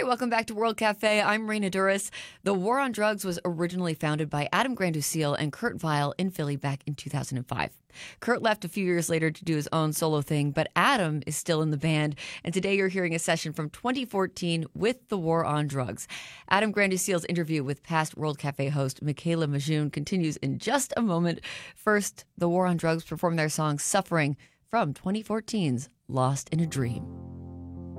Hey, welcome back to World Cafe. I'm Raina Duras. The War on Drugs was originally founded by Adam Granduciel and Kurt Vile in Philly back in 2005. Kurt left a few years later to do his own solo thing, but Adam is still in the band, and today you're hearing a session from 2014 with The War on Drugs. Adam Granduciel's interview with past World Cafe host Michaela Majun continues in just a moment. First, The War on Drugs perform their song Suffering from 2014's Lost in a Dream.